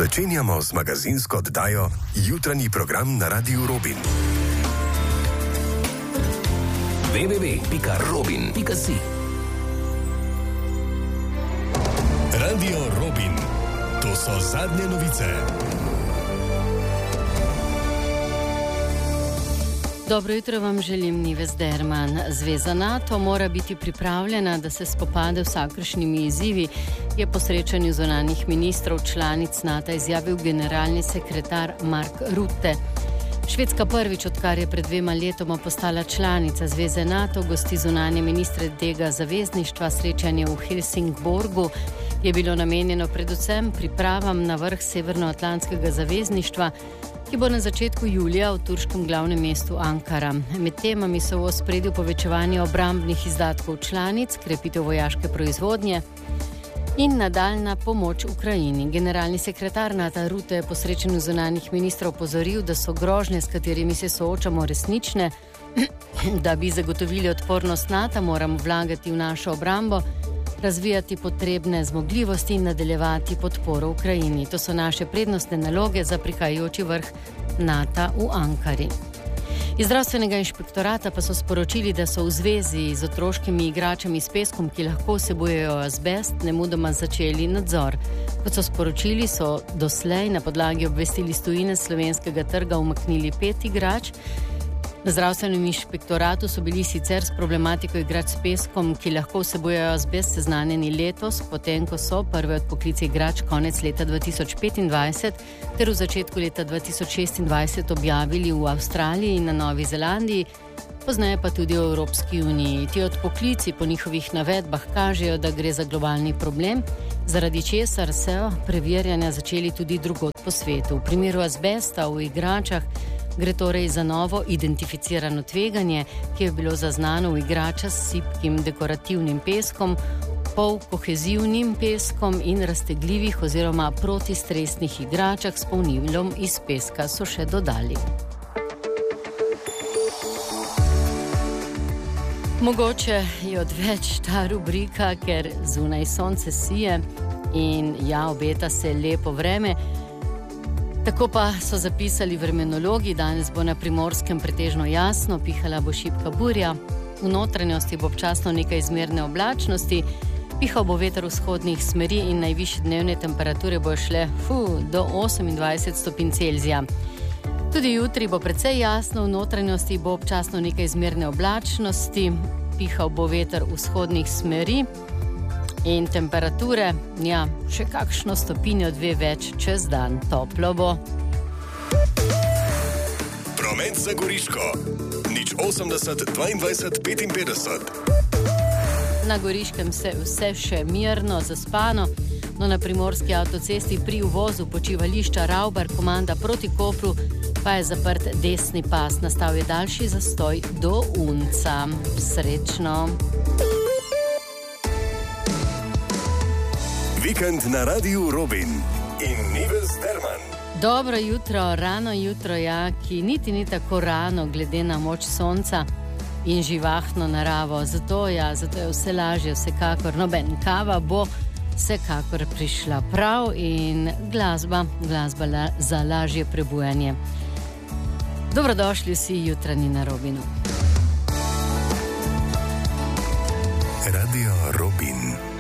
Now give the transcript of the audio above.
Začenjamo z magazinsko oddajo Jutranji program na Radiu Robin. www.robin.si Radio Robin. To so zadnje novice. Dobro jutro vam želim, Nives Derman. Zveza NATO mora biti pripravljena, da se spopade vsakršnimi izzivi, je po srečanju zunanjih ministrov članic NATO izjavil generalni sekretar Mark Rutte. Švedska prvič, odkar je pred 2 letoma postala članica Zveze NATO, gosti zunanje ministre tega zavezništva. Srečanje v Helsingborgu je bilo namenjeno predvsem pripravam na vrh Severnoatlantskega zavezništva, ki bo na začetku julija v turškem glavnem mestu Ankara. Med temami so v ospredju povečevanje obrambnih izdatkov članic, krepitev vojaške proizvodnje in nadaljna pomoč Ukrajini. Generalni sekretar NATO Rutte je po srečanju zunanjih ministrov opozoril, da so grožnje, s katerimi se soočamo, resnične. Da bi zagotovili odpornost NATO, moramo vlagati v našo obrambo, razvijati potrebne zmogljivosti in nadaljevati podporo Ukrajini. To so naše prednostne naloge za prihajajoči vrh NATO v Ankari. Iz zdravstvenega inšpektorata pa so sporočili, da so v zvezi z otroškimi igračami s peskom, ki lahko vsebujejo azbest, nemudoma začeli nadzor. Kot so sporočili, so doslej na podlagi obvestili iz tujine slovenskega trga umaknili 5 igrač. Na zdravstvenem inšpektoratu so bili sicer s problematiko igrač s peskom, ki lahko vsebujejo azbest, seznanjeni letos, potem ko so prve odpoklice igrač konec leta 2025 ter v začetku leta 2026 objavili v Avstraliji in na Novi Zelandiji, pozneje pa tudi v Evropski uniji. Ti odpoklici po njihovih navedbah kažejo, da gre za globalni problem, zaradi česar so preverjanja začeli tudi drugod po svetu. V primeru azbesta v igračah gre torej za novo identificirano tveganje, ki je bilo zaznano v igračah s sipkim dekorativnim peskom, polkohezivnim peskom in raztegljivih oziroma protistresnih igračah s polnilom iz peska, so še dodali. Mogoče je odveč ta rubrika, ker zunaj sonce sije in obeta se lepo vreme. Tako pa so zapisali vremenologi. Danes bo na Primorskem pretežno jasno, pihala bo šibka burja, v notranjosti bo občasno nekaj izmerne oblačnosti, pihal bo veter vzhodnih smeri in najvišje dnevne temperature bo šle do 28 stopinj Celzija. Tudi jutri bo precej jasno, v notranjosti bo občasno nekaj izmerne oblačnosti, pihal bo veter vzhodnih smeri in temperature, še kakšno stopinjo 2 več čez dan. Toplo bo. Promet za Goriško 080 22 55. Na Goriškem se vse še mirno, zaspano, no na Primorski avtocesti pri uvozu počivališča Ravbar komanda proti Kopru pa je zaprt desni pas. Nastal je daljši zastoj do Unca. Srečno! Vikend na Radiu Robin in Nives Derman. Dobro jutro, rano jutro, ki niti ni tako rano glede na moč sonca in živahno naravo. Zato je vse lažje, vsekakor. Kava bo vsekakor prišla prav in glasba za lažje prebujanje. Dobrodošli vsi jutranji na Robinu. Radio Robin.